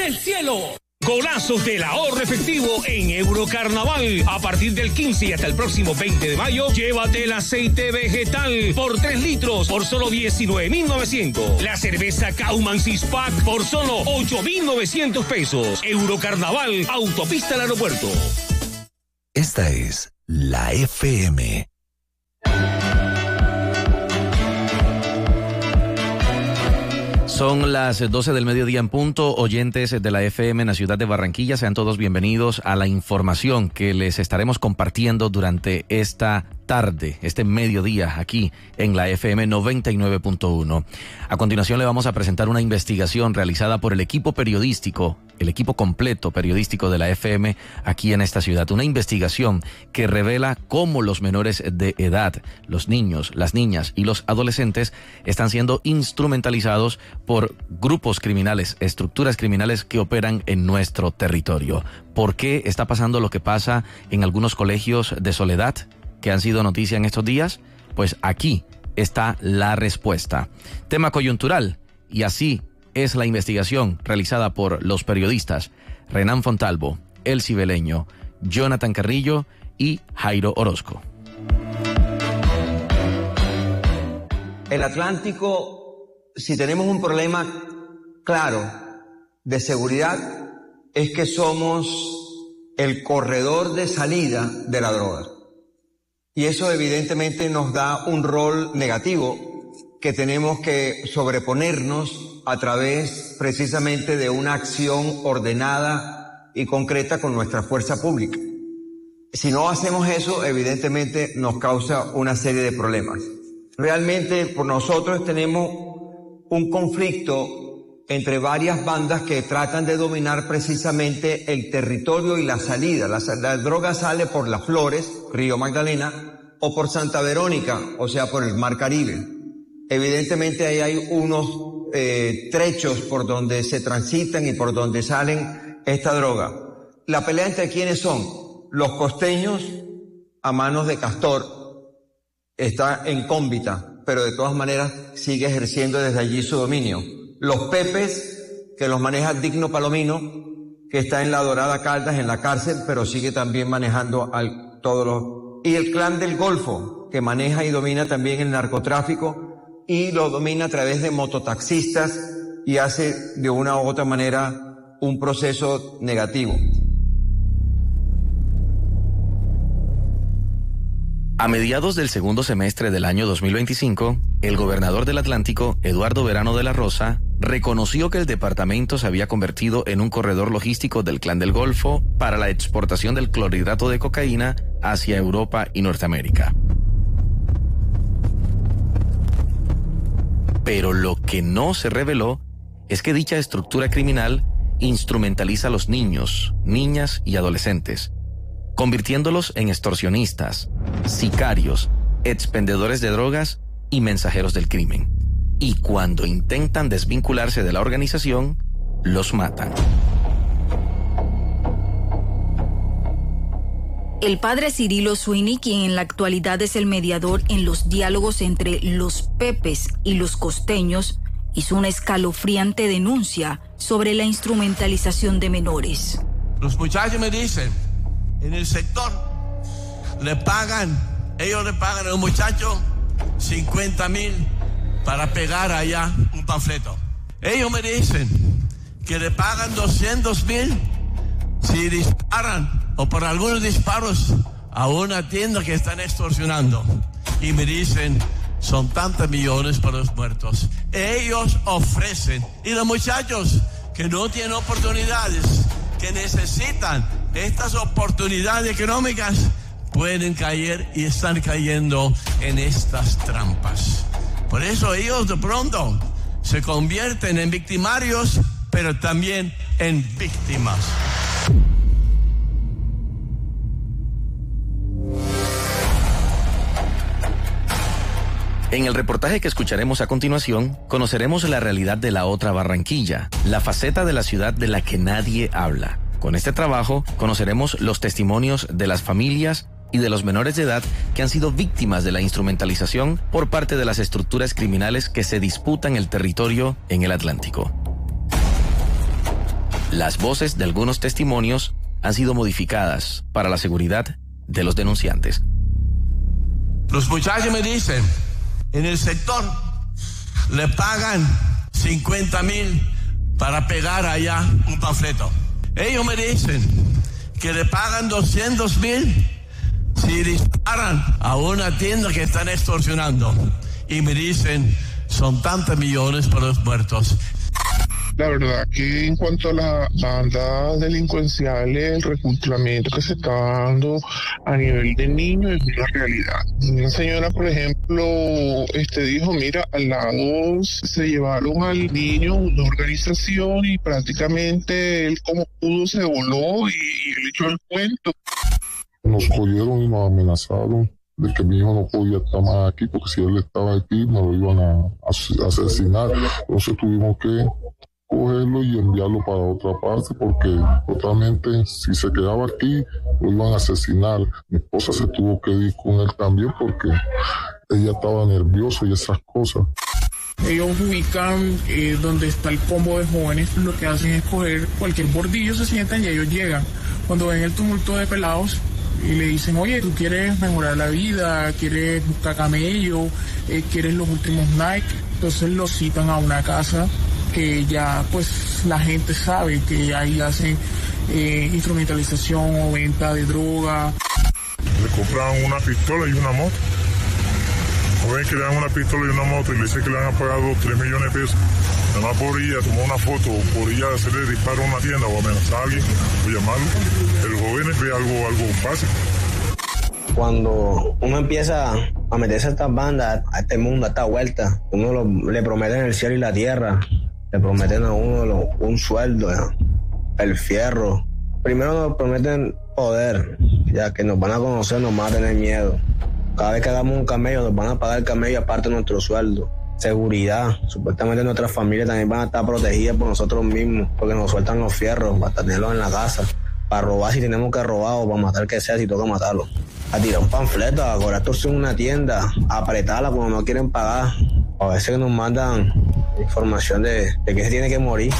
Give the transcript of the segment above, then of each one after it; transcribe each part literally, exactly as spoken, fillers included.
del cielo. Golazos del ahorro efectivo en Eurocarnaval. A partir del quince y hasta el próximo veinte de mayo, llévate el aceite vegetal por tres litros por solo diecinueve mil novecientos. La cerveza Kauman Six Pack por solo ocho mil novecientos pesos. Eurocarnaval, autopista al aeropuerto. Esta es la F M. Son las doce del mediodía en punto, oyentes de la F M en la ciudad de Barranquilla, sean todos bienvenidos a la información que les estaremos compartiendo durante esta tarde, este mediodía aquí en la F M noventa y nueve punto uno. A continuación le vamos a presentar una investigación realizada por el equipo periodístico, el equipo completo periodístico de la F M aquí en esta ciudad. Una investigación que revela cómo los menores de edad, los niños, las niñas y los adolescentes están siendo instrumentalizados por grupos criminales, estructuras criminales que operan en nuestro territorio. ¿Por qué está pasando lo que pasa en algunos colegios de Soledad que han sido noticia en estos días? Pues aquí está la respuesta. Tema coyuntural, y así es la investigación realizada por los periodistas Renan Fontalvo, El Cibeleño, Jonathan Carrillo y Jairo Orozco. El Atlántico, si tenemos un problema claro de seguridad, es que somos el corredor de salida de la droga. Y eso evidentemente nos da un rol negativo que tenemos que sobreponernos a través precisamente de una acción ordenada y concreta con nuestra fuerza pública. Si no hacemos eso, evidentemente nos causa una serie de problemas. Realmente por nosotros tenemos un conflicto entre varias bandas que tratan de dominar precisamente el territorio y la salida. La, la droga sale por Las Flores, Río Magdalena, o por Santa Verónica, o sea, por el Mar Caribe. Evidentemente ahí hay unos eh, trechos por donde se transitan y por donde salen esta droga. La pelea entre quiénes son los costeños a manos de Castor, está en Cómbita, pero de todas maneras sigue ejerciendo desde allí su dominio. Los Pepes, que los maneja Digno Palomino, que está en la Dorada Caldas, en la cárcel, pero sigue también manejando al, todos los... Y el Clan del Golfo, que maneja y domina también el narcotráfico, y lo domina a través de mototaxistas y hace de una u otra manera un proceso negativo. A mediados del segundo semestre del año dos mil veinticinco, el gobernador del Atlántico, Eduardo Verano de la Rosa, reconoció que el departamento se había convertido en un corredor logístico del Clan del Golfo para la exportación del clorhidrato de cocaína hacia Europa y Norteamérica. Pero lo que no se reveló es que dicha estructura criminal instrumentaliza a los niños, niñas y adolescentes, convirtiéndolos en extorsionistas, sicarios, expendedores de drogas y mensajeros del crimen. Y cuando intentan desvincularse de la organización, los matan. El padre Cirilo Sweeney, quien en la actualidad es el mediador en los diálogos entre los Pepes y los costeños, hizo una escalofriante denuncia sobre la instrumentalización de menores. Los muchachos me dicen, en el sector le pagan, ellos le pagan a un muchacho cincuenta mil para pegar allá un panfleto. Ellos me dicen que le pagan doscientos mil si disparan o por algunos disparos a una tienda que están extorsionando. Y me dicen, son tantos millones para los muertos. Ellos ofrecen. Y los muchachos que no tienen oportunidades, que necesitan estas oportunidades económicas, pueden caer y están cayendo en estas trampas. Por eso ellos de pronto se convierten en victimarios, pero también en víctimas. En el reportaje que escucharemos a continuación, conoceremos la realidad de la otra Barranquilla, la faceta de la ciudad de la que nadie habla. Con este trabajo, conoceremos los testimonios de las familias y de los menores de edad que han sido víctimas de la instrumentalización por parte de las estructuras criminales que se disputan el territorio en el Atlántico. Las voces de algunos testimonios han sido modificadas para la seguridad de los denunciantes. Los muchachos me dicen, en el sector le pagan cincuenta mil para pegar allá un panfleto. Ellos me dicen que le pagan doscientos mil si disparan a una tienda que están extorsionando. Y me dicen, son tantos millones para los muertos. La verdad que en cuanto a la banda delincuencial, el reclutamiento que se está dando a nivel de niños es una realidad. Una señora, por ejemplo, este dijo, mira, al lado se llevaron al niño una organización y prácticamente él como pudo se voló y, y él echó el cuento. Nos cogieron y nos amenazaron de que mi hijo no podía estar más aquí porque si él estaba aquí nos lo iban a, a asesinar. Entonces tuvimos que cogerlo y enviarlo para otra parte porque totalmente si se quedaba aquí lo iban a asesinar. Mi esposa se tuvo que ir con él también porque ella estaba nerviosa y esas cosas. Ellos ubican eh, donde está el combo de jóvenes, lo que hacen es coger cualquier bordillo, se sientan y ellos llegan. Cuando ven el tumulto de pelados y le dicen, oye, tú quieres mejorar la vida, quieres buscar camello, eh, quieres los últimos Nike, entonces los citan a una casa que ya pues la gente sabe que ahí hacen eh, instrumentalización o venta de droga. Le compraron una pistola y una moto. O ven que le dan una pistola y una moto y le dicen que le han pagado tres millones de pesos. Nada más por ella tomar una foto, por ella hacerle disparo a una tienda o amenazar a alguien o llamarlo. El joven ve algo, algo fácil. Cuando uno empieza a meterse a estas bandas, a este mundo, a esta vuelta, uno lo, le prometen el cielo y la tierra. Le prometen a uno lo, un sueldo, ¿ya? El fierro. Primero nos prometen poder, ya que nos van a conocer, nos van a tener miedo. Cada vez que hagamos un camello, nos van a pagar el camello aparte de nuestro sueldo. Seguridad. Supuestamente nuestras familias también van a estar protegidas por nosotros mismos, porque nos sueltan los fierros para tenerlos en la casa. Para robar si tenemos que robar o para matar que sea si toca matarlo. A tirar un panfleto, a cobrar torsión en una tienda, a apretarla cuando no quieren pagar. A veces nos mandan información de, de que se tiene que morir.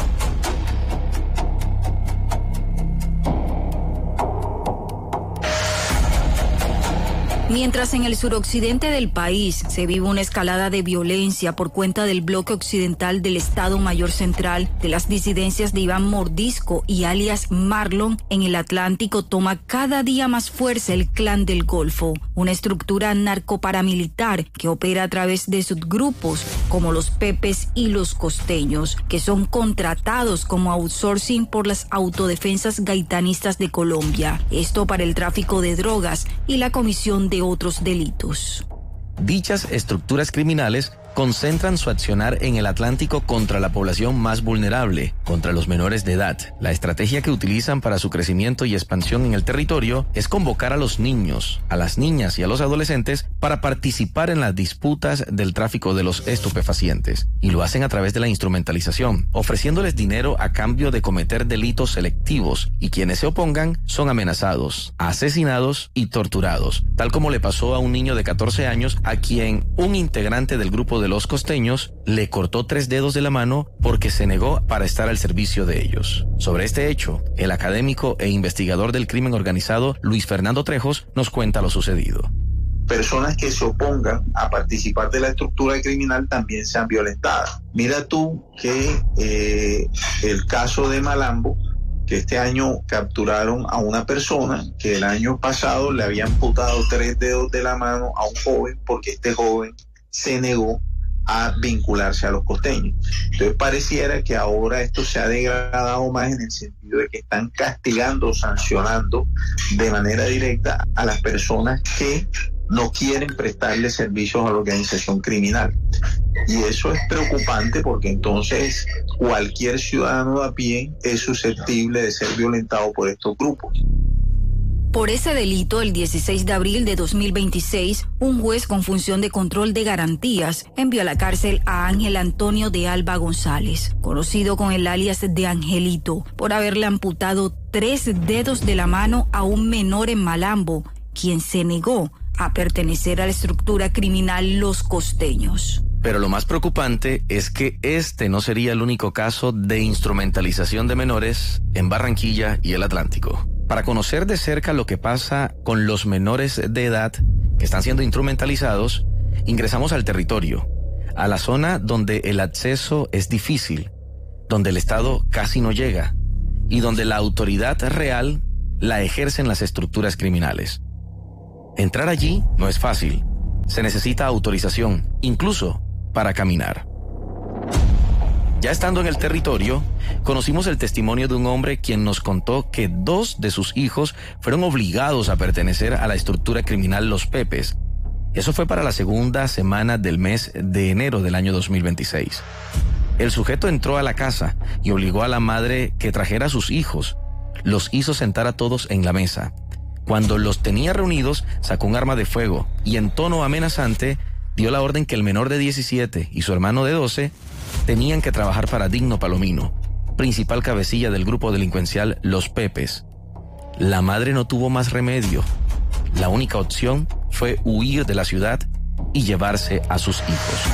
Mientras en el suroccidente del país se vive una escalada de violencia por cuenta del bloque occidental del Estado Mayor Central, de las disidencias de Iván Mordisco y alias Marlon, en el Atlántico toma cada día más fuerza el Clan del Golfo, una estructura narcoparamilitar que opera a través de subgrupos como los Pepes y los Costeños, que son contratados como outsourcing por las autodefensas gaitanistas de Colombia. Esto para el tráfico de drogas y la comisión de otros delitos. Dichas estructuras criminales concentran su accionar en el Atlántico contra la población más vulnerable, contra los menores de edad. La estrategia que utilizan para su crecimiento y expansión en el territorio es convocar a los niños, a las niñas y a los adolescentes para participar en las disputas del tráfico de los estupefacientes. Y lo hacen a través de la instrumentalización, ofreciéndoles dinero a cambio de cometer delitos selectivos, y quienes se opongan son amenazados, asesinados y torturados, tal como le pasó a un niño de catorce años a quien un integrante del grupo de los Costeños le cortó tres dedos de la mano porque se negó para estar al servicio de ellos. Sobre este hecho, el académico e investigador del crimen organizado Luis Fernando Trejos nos cuenta lo sucedido. Personas que se opongan a participar de la estructura criminal también sean violentadas. Mira tú que eh, el caso de Malambo, que este año capturaron a una persona que el año pasado le había amputado tres dedos de la mano a un joven porque este joven se negó a vincularse a los costeños. Entonces pareciera que ahora esto se ha degradado más en el sentido de que están castigando, sancionando de manera directa a las personas que no quieren prestarle servicios a la organización criminal. Y eso es preocupante porque entonces cualquier ciudadano de a pie es susceptible de ser violentado por estos grupos. Por ese delito, el dieciséis de abril de dos mil veintiséis, un juez con función de control de garantías envió a la cárcel a Ángel Antonio de Alba González, conocido con el alias de Angelito, por haberle amputado tres dedos de la mano a un menor en Malambo, quien se negó a pertenecer a la estructura criminal Los Costeños. Pero lo más preocupante es que este no sería el único caso de instrumentalización de menores en Barranquilla y el Atlántico. Para conocer de cerca lo que pasa con los menores de edad que están siendo instrumentalizados, ingresamos al territorio, a la zona donde el acceso es difícil, donde el Estado casi no llega y donde la autoridad real la ejercen las estructuras criminales. Entrar allí no es fácil. Se necesita autorización, incluso para caminar. Ya estando en el territorio, conocimos el testimonio de un hombre quien nos contó que dos de sus hijos fueron obligados a pertenecer a la estructura criminal Los Pepes. Eso fue para la segunda semana del mes de enero del año dos mil veintiséis. El sujeto entró a la casa y obligó a la madre que trajera a sus hijos. Los hizo sentar a todos en la mesa. Cuando los tenía reunidos, sacó un arma de fuego y en tono amenazante dio la orden que el menor de diecisiete y su hermano de doce tenían que trabajar para Digno Palomino, principal cabecilla del grupo delincuencial Los Pepes. La madre no tuvo más remedio. La única opción fue huir de la ciudad y llevarse a sus hijos.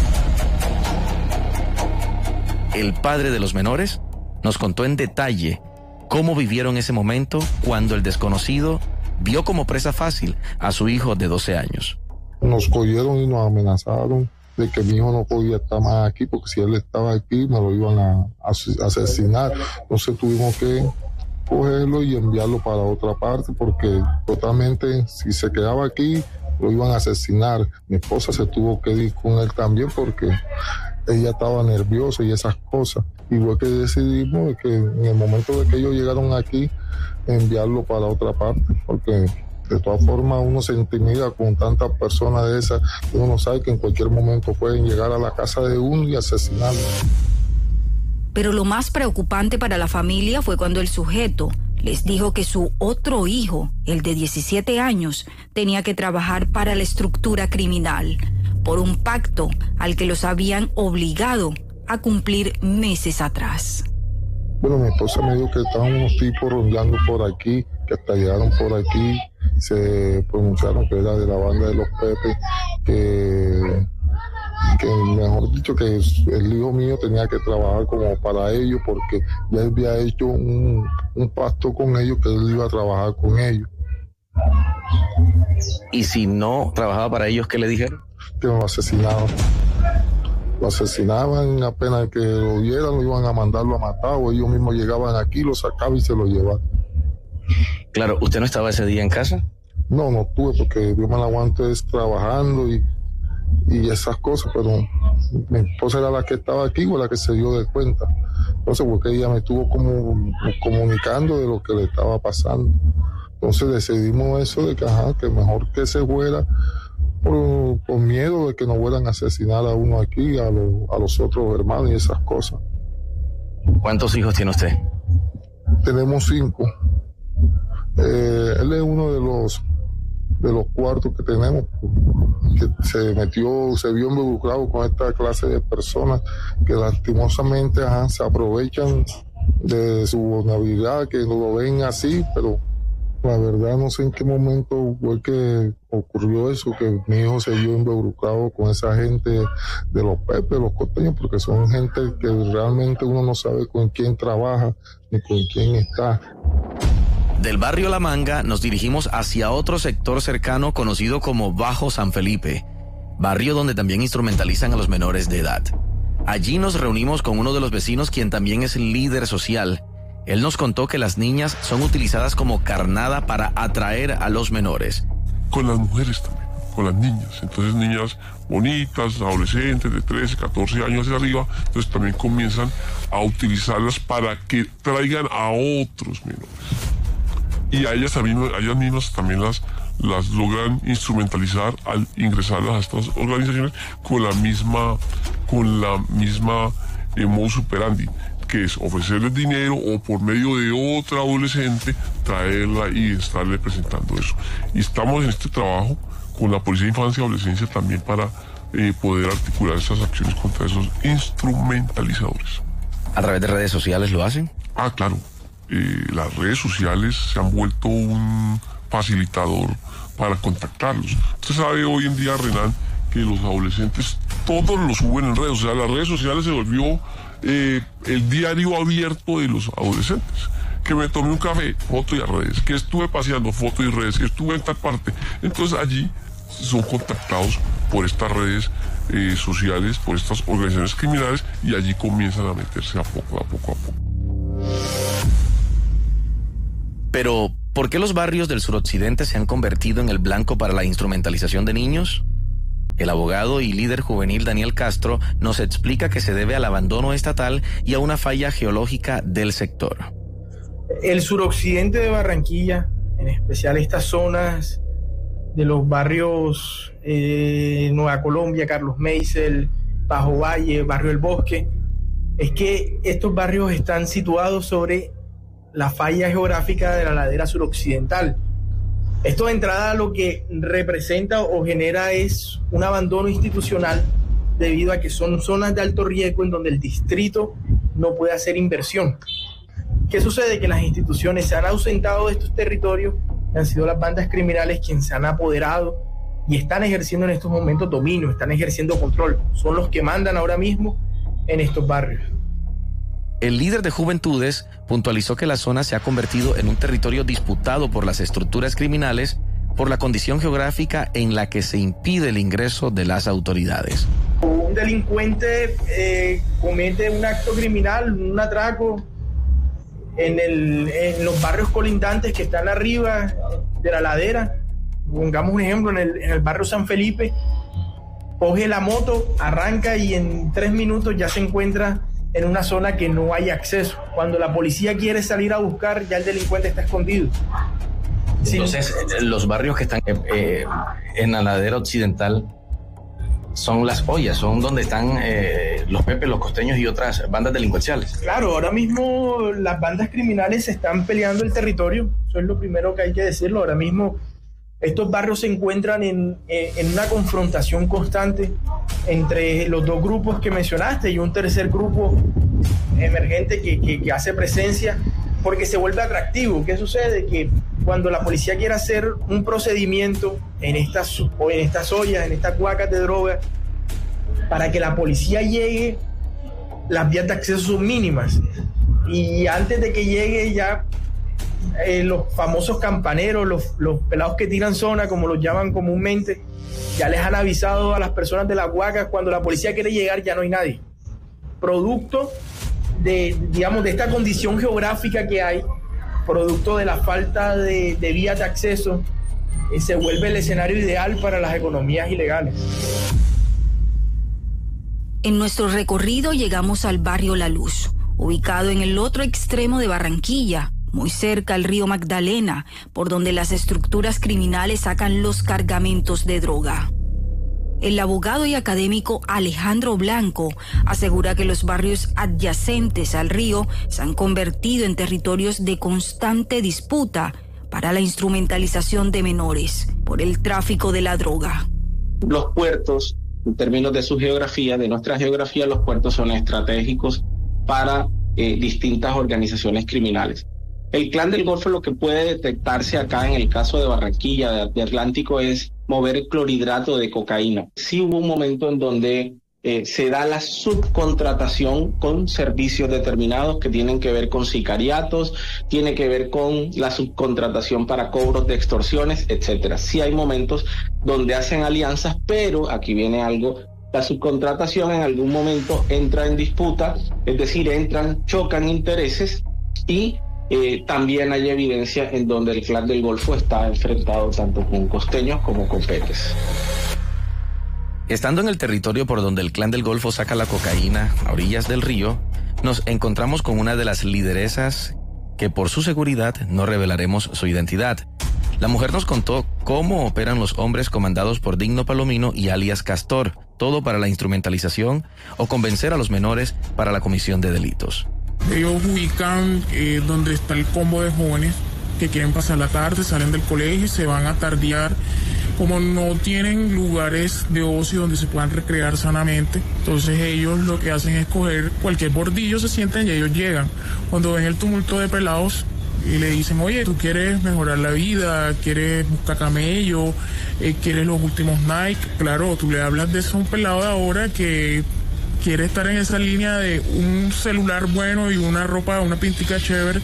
El padre de los menores nos contó en detalle cómo vivieron ese momento cuando el desconocido vio como presa fácil a su hijo de doce años. Nos cogieron y nos amenazaron de que mi hijo no podía estar más aquí, porque si él estaba aquí me lo iban a, a asesinar. Entonces tuvimos que cogerlo y enviarlo para otra parte, porque totalmente si se quedaba aquí lo iban a asesinar. Mi esposa se tuvo que ir con él también porque ella estaba nerviosa y esas cosas. Y fue que decidimos que en el momento de que ellos llegaron aquí, enviarlo para otra parte, porque de todas formas uno se intimida con tantas personas de esas, que uno sabe que en cualquier momento pueden llegar a la casa de uno y asesinarlo. Pero lo más preocupante para la familia fue cuando el sujeto les dijo que su otro hijo, el de diecisiete años, tenía que trabajar para la estructura criminal por un pacto al que los habían obligado a cumplir meses atrás. Bueno, mi esposa me dijo que estaban unos tipos rondando por aquí, que hasta llegaron por aquí, se pronunciaron que era de la banda de Los Pepes, que, que mejor dicho que el hijo mío tenía que trabajar como para ellos, porque ya él había hecho un, un pacto con ellos, que él iba a trabajar con ellos. ¿Y si no trabajaba para ellos, qué le dijeron? Que lo asesinaban. Lo asesinaban, apenas que lo vieran, lo iban a mandarlo a matar, o ellos mismos llegaban aquí, lo sacaban y se lo llevaban. Claro, ¿usted no estaba ese día en casa? No, no estuve, porque yo me la aguanto es trabajando y, y esas cosas, pero mi esposa era la que estaba aquí o la que se dio de cuenta. Entonces, porque ella me estuvo como comunicando de lo que le estaba pasando. Entonces decidimos eso de que, ajá, que mejor que se fuera, por, por miedo de que nos vuelvan a asesinar a uno aquí, a, lo, a los otros hermanos y esas cosas. ¿Cuántos hijos tiene usted? Tenemos cinco. Eh, él es uno de los de los cuartos que tenemos, que se metió, se vio involucrado con esta clase de personas que lastimosamente ajá, se aprovechan de su vulnerabilidad, que no lo ven así, pero la verdad no sé en qué momento fue que ocurrió eso, que mi hijo se vio involucrado con esa gente de Los Pepes, los costeños, porque son gente que realmente uno no sabe con quién trabaja ni con quién está. Del barrio La Manga nos dirigimos hacia otro sector cercano conocido como Bajo San Felipe, barrio donde también instrumentalizan a los menores de edad. Allí nos reunimos con uno de los vecinos, quien también es líder social. Él nos contó que las niñas son utilizadas como carnada para atraer a los menores. Con las mujeres también, con las niñas. Entonces niñas bonitas, adolescentes de trece, catorce años hacia arriba, entonces también comienzan a utilizarlas para que traigan a otros menores. Y a ellas también, a ellas mismas también las, las logran instrumentalizar al ingresarlas a estas organizaciones con la misma, con la misma eh, modus operandi, que es ofrecerles dinero o por medio de otra adolescente traerla y estarle presentando eso. Y estamos en este trabajo con la Policía de Infancia y Adolescencia también para eh, poder articular estas acciones contra esos instrumentalizadores. ¿A través de redes sociales lo hacen? Ah, claro. Eh, las redes sociales se han vuelto un facilitador para contactarlos. Usted sabe hoy en día, Renan, que los adolescentes todos lo suben en redes, o sea, las redes sociales se volvió eh, el diario abierto de los adolescentes. Que me tomé un café, foto y a redes, que estuve paseando, foto y redes, que estuve en tal parte. Entonces allí son contactados por estas redes eh, sociales, por estas organizaciones criminales, y allí comienzan a meterse a poco, a poco, a poco. Pero, ¿por qué los barrios del suroccidente se han convertido en el blanco para la instrumentalización de niños? El abogado y líder juvenil Daniel Castro nos explica que se debe al abandono estatal y a una falla geológica del sector. El suroccidente de Barranquilla, en especial estas zonas de los barrios eh, Nueva Colombia, Carlos Meisel, Bajo Valle, Barrio El Bosque, es que estos barrios están situados sobre la falla geográfica de la ladera suroccidental. Esto de entrada lo que representa o genera es un abandono institucional debido a que son zonas de alto riesgo en donde el distrito no puede hacer inversión. ¿Qué sucede? Que las instituciones se han ausentado de estos territorios, han sido las bandas criminales quienes se han apoderado y están ejerciendo en estos momentos dominio, están ejerciendo control. Son los que mandan ahora mismo en estos barrios. El líder de Juventudes puntualizó que la zona se ha convertido en un territorio disputado por las estructuras criminales por la condición geográfica en la que se impide el ingreso de las autoridades. Un delincuente eh, comete un acto criminal, un atraco, En, el, en los barrios colindantes que están arriba de la ladera. Pongamos un ejemplo, en el, en el barrio San Felipe, coge la moto, arranca y en tres minutos ya se encuentra en una zona que no hay acceso. Cuando la policía quiere salir a buscar, ya el delincuente está escondido. Entonces, sí. Los barrios que están eh, en la ladera occidental son las ollas, son donde están eh, los pepes, los costeños y otras bandas delincuenciales. Claro, ahora mismo las bandas criminales están peleando el territorio, eso es lo primero que hay que decirlo. Ahora mismo estos barrios se encuentran en, en una confrontación constante entre los dos grupos que mencionaste y un tercer grupo emergente que, que, que hace presencia, porque se vuelve atractivo. ¿Qué sucede? Que cuando la policía quiere hacer un procedimiento en estas, o en estas ollas, en estas cuacas de droga, para que la policía llegue, las vías de acceso son mínimas. Y antes de que llegue ya eh, los famosos campaneros, los, los pelados que tiran zona, como los llaman comúnmente, ya les han avisado a las personas de las cuacas, cuando la policía quiere llegar ya no hay nadie. Producto de, digamos, de esta condición geográfica que hay, producto de la falta de, de vías de acceso, eh, se vuelve el escenario ideal para las economías ilegales. En nuestro recorrido llegamos al barrio La Luz, ubicado en el otro extremo de Barranquilla, muy cerca al río Magdalena, por donde las estructuras criminales sacan los cargamentos de droga. El abogado y académico Alejandro Blanco asegura que los barrios adyacentes al río se han convertido en territorios de constante disputa para la instrumentalización de menores por el tráfico de la droga. Los puertos, en términos de su geografía, de nuestra geografía, los puertos son estratégicos para eh, distintas organizaciones criminales. El Clan del Golfo, lo que puede detectarse acá en el caso de Barranquilla, de, de Atlántico, es mover clorhidrato de cocaína. Sí hubo un momento en donde eh, se da la subcontratación con servicios determinados que tienen que ver con sicariatos, tiene que ver con la subcontratación para cobros de extorsiones, etcétera. Sí hay momentos donde hacen alianzas, pero aquí viene algo. La subcontratación en algún momento entra en disputa, es decir, entran, chocan intereses y Eh, también hay evidencia en donde el Clan del Golfo está enfrentado tanto con costeños como con pepes. Estando en el territorio por donde el Clan del Golfo saca la cocaína a orillas del río, nos encontramos con una de las lideresas que por su seguridad no revelaremos su identidad. La mujer nos contó cómo operan los hombres comandados por Digno Palomino y alias Castor, todo para la instrumentalización o convencer a los menores para la comisión de delitos. Ellos ubican eh, donde está el combo de jóvenes que quieren pasar la tarde, salen del colegio y se van a tardear. Como no tienen lugares de ocio donde se puedan recrear sanamente, entonces ellos lo que hacen es coger cualquier bordillo, se sientan y ellos llegan. Cuando ven el tumulto de pelados, y le dicen, oye, tú quieres mejorar la vida, quieres buscar camello, eh, quieres los últimos Nike. Claro, tú le hablas de eso a un pelado de ahora que quiere estar en esa línea de un celular bueno y una ropa, una pintica chévere,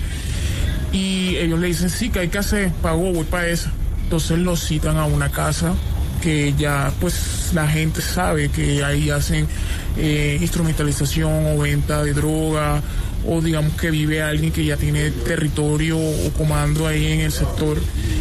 y ellos le dicen, sí, que hay que hacer, pago, voy para esa. Entonces los citan a una casa que ya pues la gente sabe que ahí hacen eh, instrumentalización o venta de droga, o digamos que vive alguien que ya tiene territorio o comando ahí en el sector.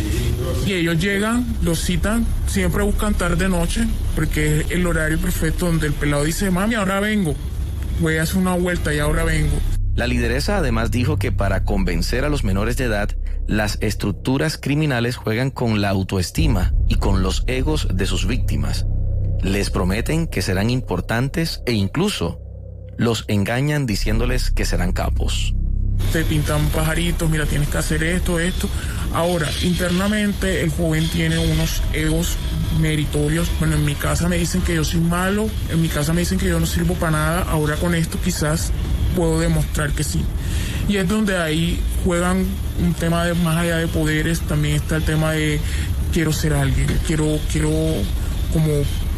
Y ellos llegan, los citan, siempre buscan tarde noche, porque es el horario perfecto donde el pelado dice, mami, ahora vengo, voy a hacer una vuelta y ahora vengo. La lideresa además dijo que para convencer a los menores de edad, las estructuras criminales juegan con la autoestima y con los egos de sus víctimas. Les prometen que serán importantes e incluso los engañan diciéndoles que serán capos. Te pintan pajaritos, mira, tienes que hacer esto, esto. Ahora, internamente el joven tiene unos egos meritorios. Bueno, en mi casa me dicen que yo soy malo, en mi casa me dicen que yo no sirvo para nada. Ahora con esto quizás puedo demostrar que sí. Y es donde ahí juegan un tema de más allá de poderes, también está el tema de quiero ser alguien, quiero, quiero como,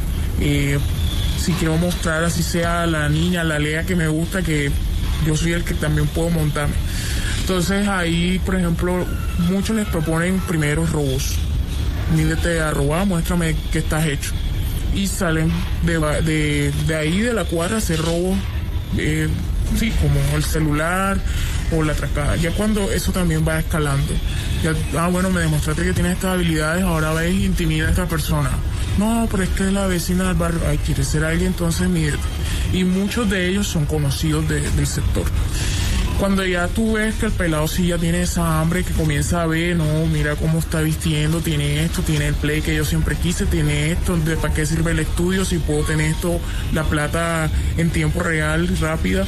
eh, si quiero mostrar así sea a la niña, a la Lea que me gusta, que yo soy el que también puedo montarme. Entonces ahí, por ejemplo, muchos les proponen primero robos. Mídete a robar, muéstrame qué estás hecho. Y salen de, de, de ahí de la cuadra a hacer robos, eh, sí, como el celular o la atracada. Ya cuando eso también va escalando, ya, ah, bueno, me demostraste que tienes estas habilidades, ahora ves y intimida a esta persona. No, pero es que es la vecina del barrio. Ay, ¿quieres ser alguien? Entonces mídete. Y muchos de ellos son conocidos de, del sector. Cuando ya tú ves que el pelado sí ya tiene esa hambre, que comienza a ver, no, mira cómo está vistiendo, tiene esto, tiene el play que yo siempre quise, tiene esto, de para qué sirve el estudio si puedo tener esto, la plata en tiempo real, rápida,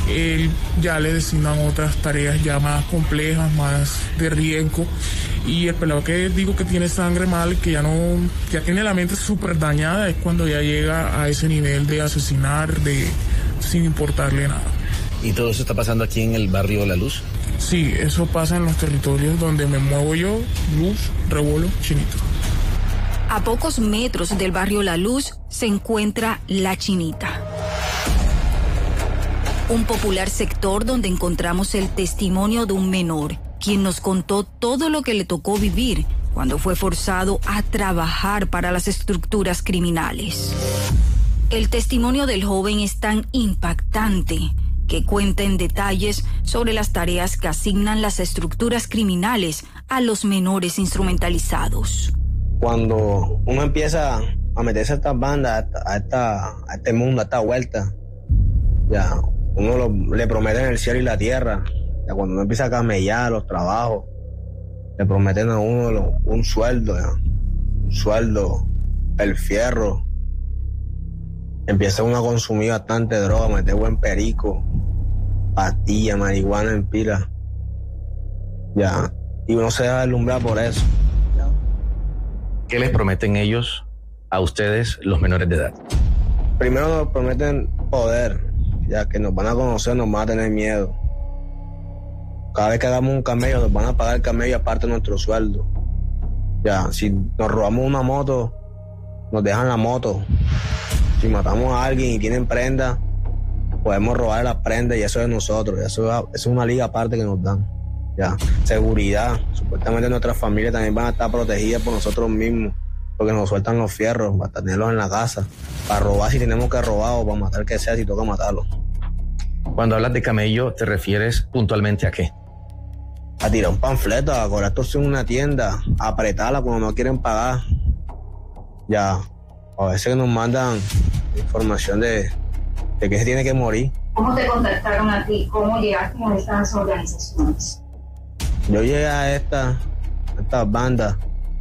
él ya le designan otras tareas ya más complejas, más de riesgo. Y el pelado que digo que tiene sangre mal, que ya no, ya tiene la mente súper dañada, es cuando ya llega a ese nivel de asesinar, de sin importarle nada. ¿Y todo eso está pasando aquí en el barrio La Luz? Sí, eso pasa en los territorios donde me muevo yo, Luz, Rebolo, Chinito. A pocos metros del barrio La Luz se encuentra La Chinita, un popular sector donde encontramos el testimonio de un menor, quien nos contó todo lo que le tocó vivir cuando fue forzado a trabajar para las estructuras criminales. El testimonio del joven es tan impactante que cuenta en detalles sobre las tareas que asignan las estructuras criminales a los menores instrumentalizados. Cuando uno empieza a meterse a estas bandas, a, esta, a este mundo, a esta vuelta, ya uno lo, le prometen el cielo y la tierra. Ya cuando uno empieza a camellar los trabajos, le prometen a uno lo, un sueldo, ya, un sueldo, el fierro. Empieza uno a consumir bastante droga, a meter buen perico, pastilla, marihuana en pila. Ya. Y uno se deja deslumbrar por eso. Ya. ¿Qué les prometen ellos a ustedes, los menores de edad? Primero nos prometen poder, ya que nos van a conocer, nos van a tener miedo. Cada vez que hagamos un camello, nos van a pagar el camello aparte de nuestro sueldo. Ya, si nos robamos una moto, nos dejan la moto. Si matamos a alguien y tienen prenda, podemos robar las prendas y eso es de nosotros. Eso, eso es una liga aparte que nos dan. Ya. Seguridad. Supuestamente nuestras familias también van a estar protegidas por nosotros mismos, porque nos sueltan los fierros para tenerlos en la casa, para robar si tenemos que robar o para matar que sea si toca matarlos. Cuando hablas de camello, ¿te refieres puntualmente a qué? A tirar un panfleto, a cobrar esto en una tienda, a apretarla cuando no quieren pagar. Ya. A veces nos mandan información de, de que se tiene que morir. ¿Cómo te contactaron a ti? ¿Cómo llegaste a estas organizaciones? Yo llegué a esta, a estas bandas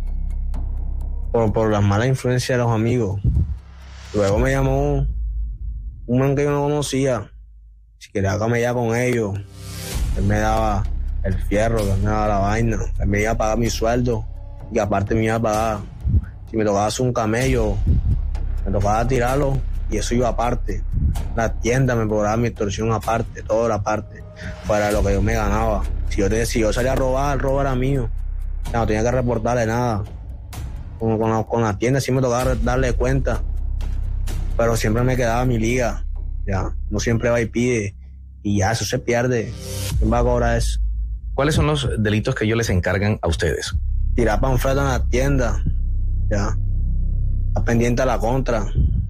por, por las malas influencias de los amigos. Luego me llamó un, un man que yo no conocía. Si quería camellar con ellos, él me daba el fierro, él me daba la vaina. Él me iba a pagar mi sueldo y aparte me iba a pagar. Si me tocaba hacer un camello, me tocaba tirarlo y eso iba aparte. La tienda me cobraba mi extorsión aparte, toda la parte, fuera de lo que yo me ganaba. Si Si yo, te, si yo salía a robar, el robo era mío. Ya no tenía que reportarle nada. Como con la, con la tienda sí me tocaba darle cuenta. Pero siempre me quedaba mi liga. Ya, no siempre va y pide. Y ya, eso se pierde. ¿Quién va a cobrar eso? ¿Cuáles son los delitos que ellos les encargan a ustedes? Tirar panfletos en la tienda. Ya. Está pendiente a la contra.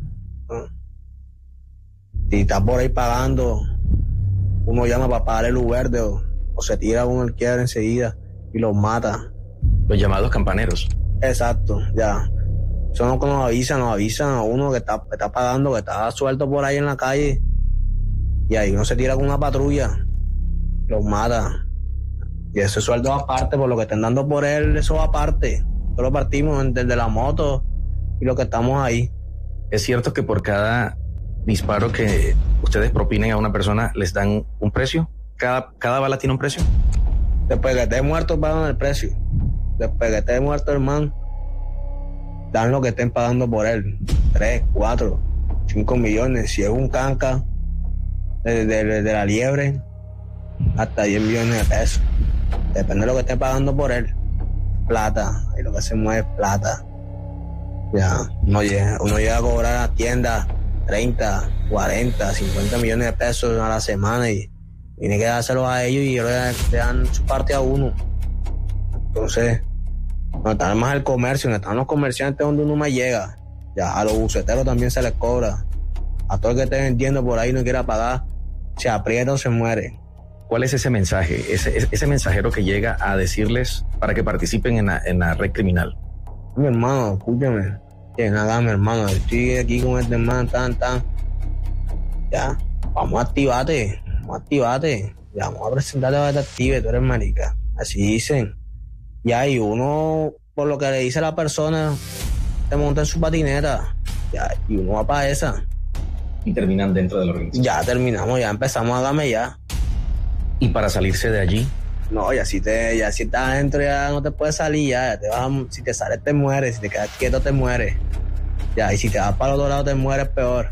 Si está por ahí pagando, uno llama para pagarle luz verde o, o se tira uno el quiebra enseguida y los mata. Los llamados campaneros. Exacto, ya. Eso no nos avisan, nos avisan a uno que está, que está pagando, que está suelto por ahí en la calle. Y ahí uno se tira con una patrulla, los mata. Y ese sueldo aparte, por lo que estén dando por él, eso va aparte. Solo partimos desde la moto y lo que estamos ahí. ¿Es cierto que por cada disparo que ustedes propinen a una persona les dan un precio? ¿Cada, cada bala tiene un precio? Después que esté muerto pagan el precio. Después que esté muerto, hermano, dan lo que estén pagando por él. Tres, cuatro, cinco millones. Si es un canca de, de, de la liebre, hasta diez millones de pesos. Depende de lo que estén pagando por él. Plata, ahí lo que se mueve es plata. Ya, uno llega, uno llega a cobrar a la tienda treinta, cuarenta, cincuenta millones de pesos a la semana y tiene que dárselos a ellos y ellos le, le dan su parte a uno. Entonces, no está más el comercio, no están los comerciantes donde uno más llega. Ya, a los buceteros también se les cobra. A todo el que esté vendiendo por ahí no quiera pagar, se aprieta o se muere. ¿Cuál es ese mensaje, ese, ese mensajero que llega a decirles para que participen en la, en la red criminal? Mi hermano, escúchame. Que nada, mi hermano, estoy aquí con este hermano, tan, tan. Ya, vamos a activarte, vamos a activarte. Ya, vamos a presentarte para que te active, tú eres marica. Así dicen. Ya, y uno, por lo que le dice a la persona, te monta en su patineta. Ya, y uno va para esa. Y terminan dentro de la organización. Ya terminamos, ya empezamos a gamellar. ¿Y para salirse de allí? No, ya si te, ya si estás adentro ya no te puedes salir, ya, ya te vas a, si te sales te mueres, si te quedas quieto te mueres. Ya, y si te vas para el otro lado te mueres peor.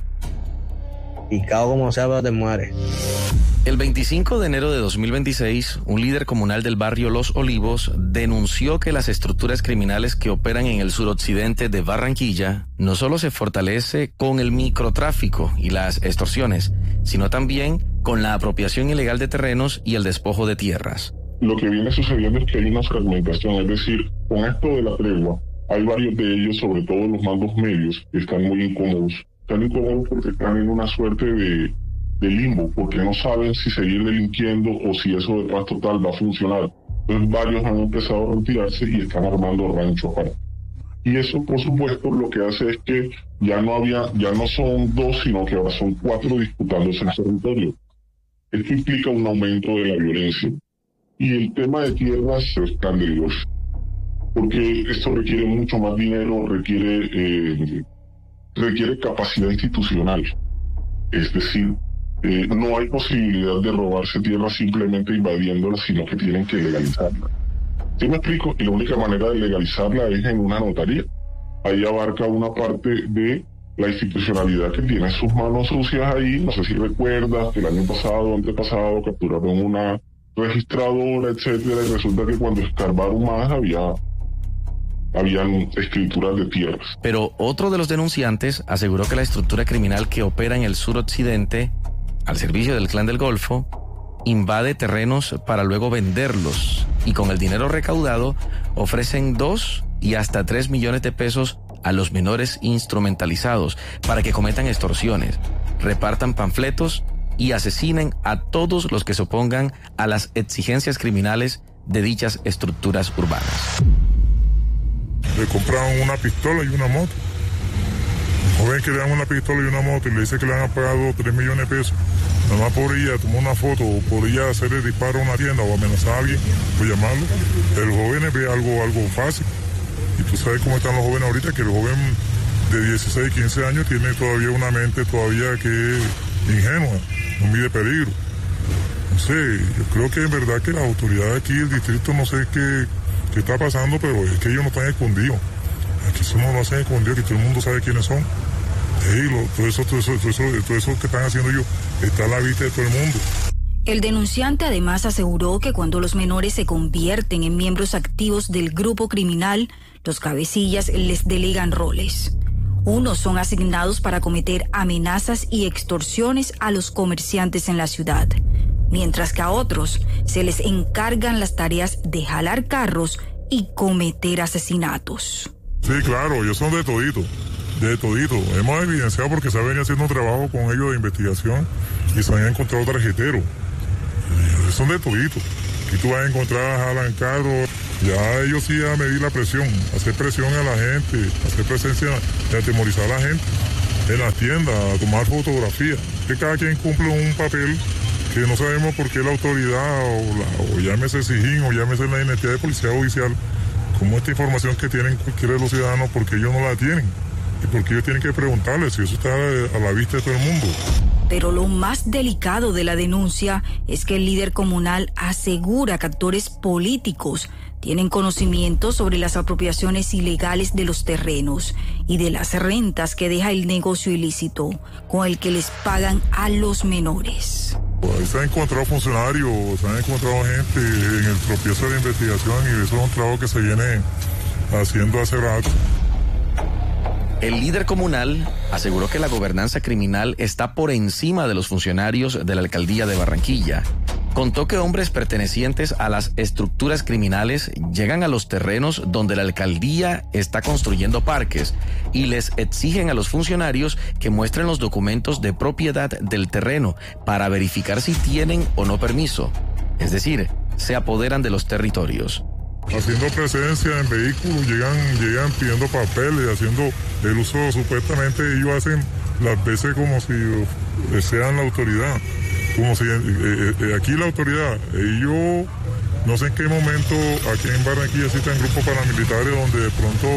Picado como sea, pero te mueres. El veinticinco de enero de dos mil veintiséis, un líder comunal del barrio Los Olivos denunció que las estructuras criminales que operan en el suroccidente de Barranquilla no solo se fortalece con el microtráfico y las extorsiones, sino también con la apropiación ilegal de terrenos y el despojo de tierras. Lo que viene sucediendo es que hay una fragmentación, es decir, con esto de la tregua, hay varios de ellos, sobre todo los mandos medios, que están muy incómodos. Están incómodos porque están en una suerte de, de limbo, porque no saben si seguir delinquiendo o si eso de paz total va a funcionar. Entonces varios han empezado a retirarse y están armando ranchos para. Y eso, por supuesto, lo que hace es que ya no había, ya no son dos, sino que ahora son cuatro disputándose el territorio. Esto implica un aumento de la violencia. Y el tema de tierras es escandaloso, porque esto requiere mucho más dinero, requiere, eh, requiere capacidad institucional. Es decir, eh, no hay posibilidad de robarse tierras simplemente invadiéndolas, sino que tienen que legalizarla. ¿Sí me explico? Y la única manera de legalizarla es en una notaría. Ahí abarca una parte de la institucionalidad que tiene sus manos sucias ahí. No sé si recuerdas que el año pasado, antepasado, capturaron una registradora, etcétera, y resulta que cuando escarbaron más había habían escrituras de tierras. Pero otro de los denunciantes aseguró que la estructura criminal que opera en el suroccidente, al servicio del Clan del Golfo, invade terrenos para luego venderlos y con el dinero recaudado ofrecen dos y hasta tres millones de pesos a los menores instrumentalizados para que cometan extorsiones, repartan panfletos y asesinen a todos los que se opongan a las exigencias criminales de dichas estructuras urbanas. Le compraron una pistola y una moto. Un joven que le dan una pistola y una moto y le dice que le han pagado tres millones de pesos. Nada más por ella tomar una foto o por ella hacerle disparo a una tienda o amenazar a alguien, o llamarlo. El joven ve algo, algo fácil. Y tú sabes cómo están los jóvenes ahorita, que el joven de dieciséis, quince años tiene todavía una mente todavía que es ingenua, no mide peligro. No sé, yo creo que en verdad que las autoridades aquí, el distrito, no sé qué, qué está pasando, pero es que ellos no están escondidos. Aquí eso no lo hacen escondidos, que todo el mundo sabe quiénes son. Sí, lo, todo, eso, todo, eso, todo, eso, todo eso que están haciendo ellos está a la vista de todo el mundo. El denunciante además aseguró que cuando los menores se convierten en miembros activos del grupo criminal, los cabecillas les delegan roles. Unos son asignados para cometer amenazas y extorsiones a los comerciantes en la ciudad, mientras que a otros se les encargan las tareas de jalar carros y cometer asesinatos. Sí, claro, ellos son de todito, de todito. Hemos evidenciado porque se ha venido haciendo un trabajo con ellos de investigación y se han encontrado tarjeteros. Son de todito. Aquí tú vas a encontrar jalan carros. Ya ellos sí a medir la presión, hacer presión a la gente, hacer presencia de atemorizar a la gente en las tiendas, a tomar fotografías. Que cada quien cumple un papel que no sabemos por qué la autoridad, o, la, o llámese SIJIN, o llámese la identidad de policía judicial, como esta información que tienen cualquiera de los ciudadanos, porque ellos no la tienen. Y porque ellos tienen que preguntarles si eso está a la vista de todo el mundo. Pero lo más delicado de la denuncia es que el líder comunal asegura que actores políticos tienen conocimiento sobre las apropiaciones ilegales de los terrenos y de las rentas que deja el negocio ilícito, con el que les pagan a los menores. Ahí se han encontrado funcionarios, se han encontrado gente en el proceso de la investigación y eso es un trabajo que se viene haciendo hace rato. El líder comunal aseguró que la gobernanza criminal está por encima de los funcionarios de la alcaldía de Barranquilla. Contó que hombres pertenecientes a las estructuras criminales llegan a los terrenos donde la alcaldía está construyendo parques y les exigen a los funcionarios que muestren los documentos de propiedad del terreno para verificar si tienen o no permiso. Es decir, se apoderan de los territorios. Haciendo presencia en vehículos, llegan, llegan pidiendo papeles, haciendo el uso, supuestamente ellos hacen las veces como si sean la autoridad, como si eh, eh, aquí la autoridad, ellos no sé en qué momento aquí en Barranquilla existen grupos paramilitares donde de pronto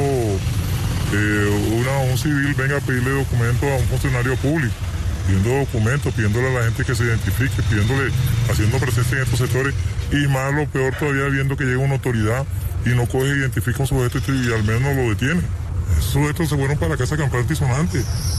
eh, una, un civil venga a pedirle documentos a un funcionario público, pidiendo documentos, pidiéndole a la gente que se identifique, pidiéndole, haciendo presencia en estos sectores. Y más lo peor todavía viendo que llega una autoridad y no coge, identifica un sujeto y al menos lo detiene. Esos sujetos se fueron para la casa campante y sonante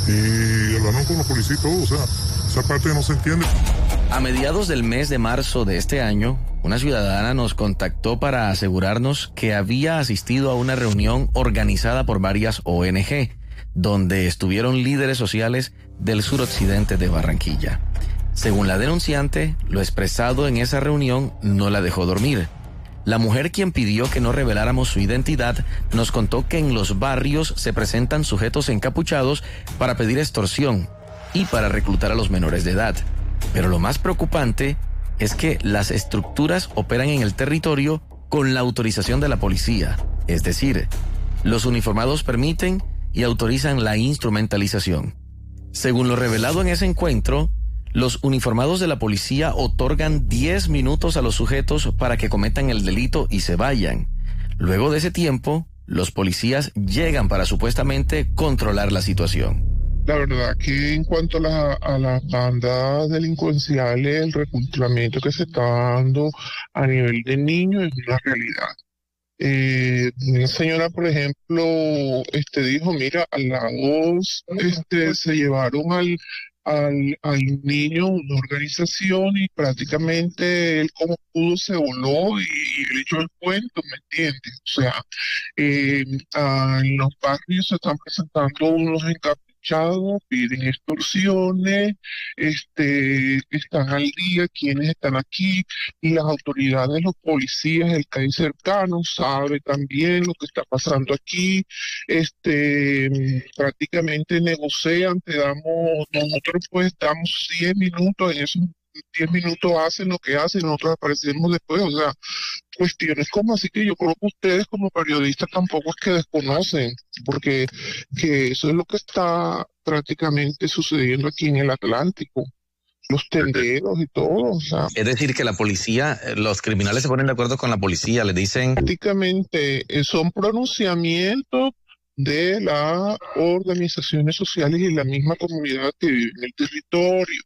y hablaron con los policías y todo, o sea, esa parte no se entiende. A mediados del mes de marzo de este año, una ciudadana nos contactó para asegurarnos que había asistido a una reunión organizada por varias O N G, donde estuvieron líderes sociales del suroccidente de Barranquilla. Según la denunciante, lo expresado en esa reunión no la dejó dormir. La mujer, quien pidió que no reveláramos su identidad, nos contó que en los barrios se presentan sujetos encapuchados para pedir extorsión y para reclutar a los menores de edad. Pero lo más preocupante es que las estructuras operan en el territorio con la autorización de la policía. Es decir, los uniformados permiten y autorizan la instrumentalización. Según lo revelado en ese encuentro, los uniformados de la policía otorgan diez minutos a los sujetos para que cometan el delito y se vayan. Luego de ese tiempo, los policías llegan para supuestamente controlar la situación. La verdad que en cuanto a, la, a las bandas delincuenciales, el reclutamiento que se está dando a nivel de niños es una realidad. Eh, una señora, por ejemplo, este dijo, mira, al lado este, se llevaron al... Al, al niño una organización y prácticamente él como pudo se voló y, y le echó el cuento, ¿me entiendes? O sea, eh, a, en los barrios se están presentando unos encapuchados, piden extorsiones, este, están al día, quienes están aquí, y las autoridades, los policías, el C A I cercano, sabe también lo que está pasando aquí, este, prácticamente negocian, te damos, nosotros pues damos diez minutos, en esos diez minutos hacen lo que hacen, nosotros aparecemos después, o sea, cuestiones como así que yo creo que ustedes como periodistas tampoco es que desconocen, porque que eso es lo que está prácticamente sucediendo aquí en el Atlántico, los tenderos y todo, o sea. Es decir, que la policía, los criminales se ponen de acuerdo con la policía, les dicen... Prácticamente eh, son pronunciamientos de las organizaciones sociales y la misma comunidad que vive en el territorio,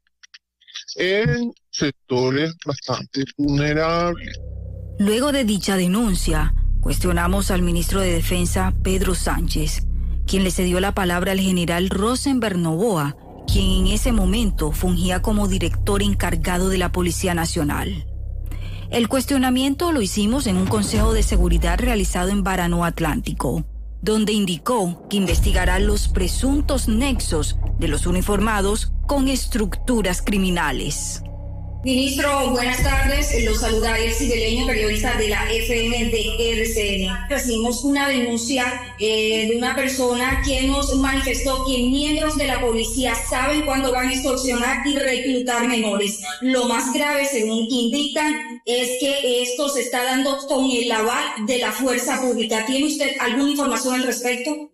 en sectores bastante vulnerables. Luego de dicha denuncia, cuestionamos al ministro de Defensa, Pedro Sánchez, quien le cedió la palabra al general Rosenberg Noboa, quien en ese momento fungía como director encargado de la Policía Nacional. El cuestionamiento lo hicimos en un consejo de seguridad realizado en Baranoa Atlántico, donde indicó que investigará los presuntos nexos de los uniformados con estructuras criminales. Ministro, buenas tardes. Los saluda el civileño, periodista de la F M de R C N. Recibimos una denuncia eh, de una persona quien nos manifestó que miembros de la policía saben cuándo van a extorsionar y reclutar menores. Lo más grave, según que indican, es que esto se está dando con el aval de la fuerza pública. ¿Tiene usted alguna información al respecto?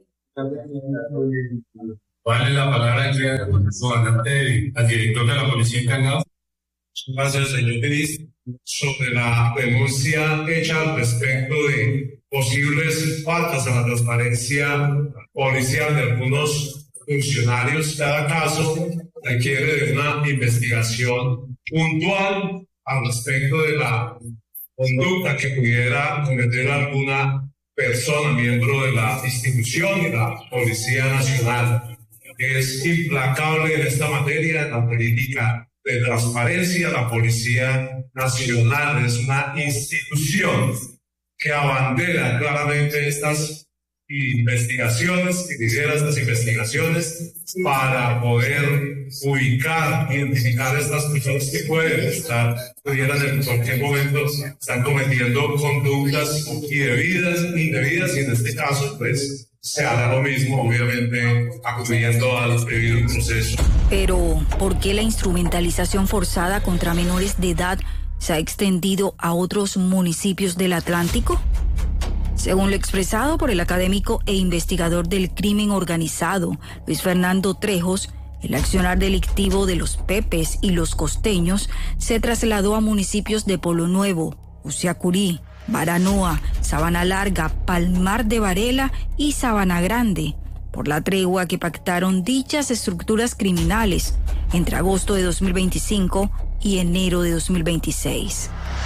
Vale la palabra al comandante, al director de la policía encargado. Gracias, señor ministro, sobre la denuncia hecha al respecto de posibles faltas a la transparencia policial de algunos funcionarios. Cada caso requiere de una investigación puntual al respecto de la conducta que pudiera cometer alguna persona, miembro de la institución y la Policía Nacional. Es implacable en esta materia la política de transparencia. La Policía Nacional es una institución que abandera claramente estas investigaciones, que hiciera estas investigaciones para poder ubicar, identificar a estas personas que pueden estar, pudieran en cualquier momento están cometiendo conductas indebidas, indebidas y en este caso pues se hará lo mismo, obviamente acudiendo al debido proceso. Pero, ¿por qué la instrumentalización forzada contra menores de edad se ha extendido a otros municipios del Atlántico? Según lo expresado por el académico e investigador del crimen organizado, Luis Fernando Trejos, el accionar delictivo de los Pepes y los Costeños se trasladó a municipios de Polo Nuevo, Usiacurí, Baranoa, Sabana Larga, Palmar de Varela y Sabana Grande, por la tregua que pactaron dichas estructuras criminales entre agosto de dos mil veinticinco y enero de dos mil veintiséis.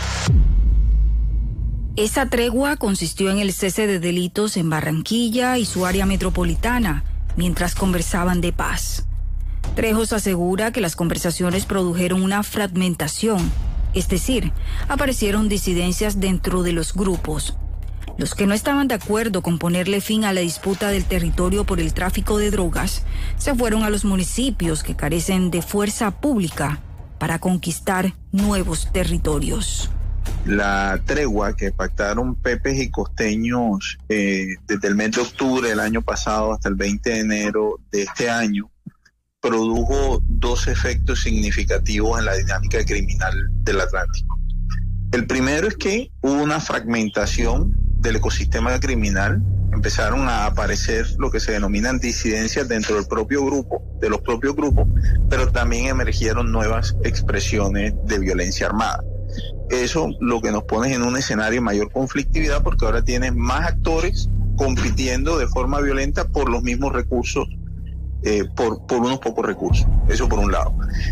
Esa tregua consistió en el cese de delitos en Barranquilla y su área metropolitana, mientras conversaban de paz. Trejos asegura que las conversaciones produjeron una fragmentación, es decir, aparecieron disidencias dentro de los grupos. Los que no estaban de acuerdo con ponerle fin a la disputa del territorio por el tráfico de drogas se fueron a los municipios que carecen de fuerza pública para conquistar nuevos territorios. La tregua que pactaron Pepes y Costeños eh, desde el mes de octubre del año pasado hasta el veinte de enero de este año produjo dos efectos significativos en la dinámica criminal del Atlántico. El primero es que hubo una fragmentación del ecosistema criminal. Empezaron a aparecer lo que se denominan disidencias dentro del propio grupo, de los propios grupos, pero también emergieron nuevas expresiones de violencia armada. Eso lo que nos pone en un escenario de mayor conflictividad, porque ahora tienes más actores compitiendo de forma violenta por los mismos recursos, eh, por, por unos pocos recursos. Eso por un lado.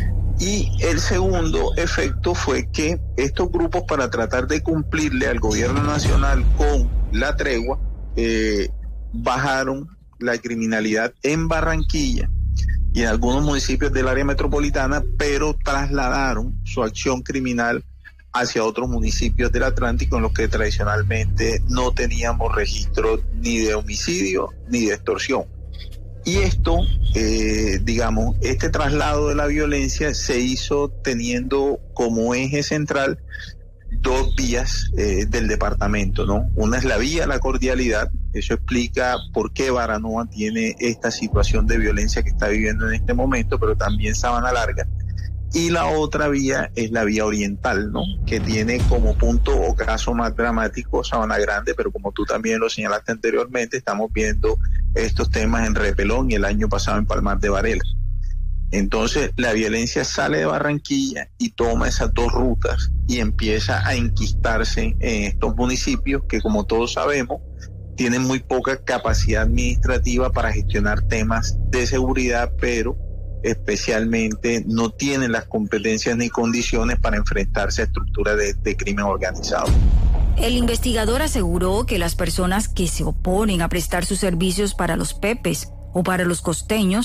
Y el segundo efecto fue que estos grupos, para tratar de cumplirle al gobierno nacional con la tregua, eh, bajaron la criminalidad en Barranquilla y en algunos municipios del área metropolitana, pero trasladaron su acción criminal hacia otros municipios del Atlántico en los que tradicionalmente no teníamos registro ni de homicidio ni de extorsión. Y esto, eh, digamos, este traslado de la violencia se hizo teniendo como eje central dos vías eh, del departamento, ¿no? Una es la vía la cordialidad. Eso explica por qué Baranoa tiene esta situación de violencia que está viviendo en este momento, pero también Sabana Larga. Y la otra vía es la vía oriental, ¿no? Que tiene como punto o caso más dramático Sabana Grande, pero como tú también lo señalaste anteriormente, estamos viendo estos temas en Repelón y el año pasado en Palmar de Varela. Entonces la violencia sale de Barranquilla y toma esas dos rutas y empieza a enquistarse en estos municipios que, como todos sabemos, tienen muy poca capacidad administrativa para gestionar temas de seguridad, pero especialmente no tienen las competencias ni condiciones para enfrentarse a estructuras de, de crimen organizado. El investigador aseguró que las personas que se oponen a prestar sus servicios para los Pepes o para los Costeños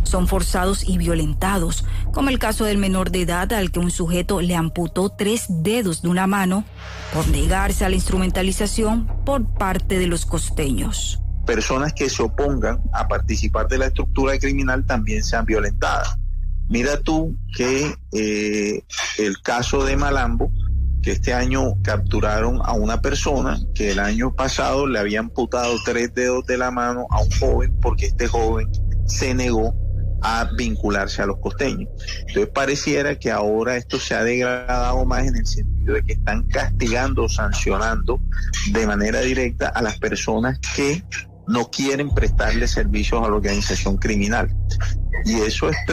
son forzados y violentados, como el caso del menor de edad al que un sujeto le amputó tres dedos de una mano por negarse a la instrumentalización por parte de los costeños. Personas que se opongan a participar de la estructura criminal también sean violentadas. Mira tú que eh, el caso de Malambo, que este año capturaron a una persona que el año pasado le había amputado tres dedos de la mano a un joven porque este joven se negó a vincularse a los costeños. Entonces pareciera que ahora esto se ha degradado más en el sentido de que están castigando o sancionando de manera directa a las personas que no quieren prestarle servicios a la organización criminal. Y eso es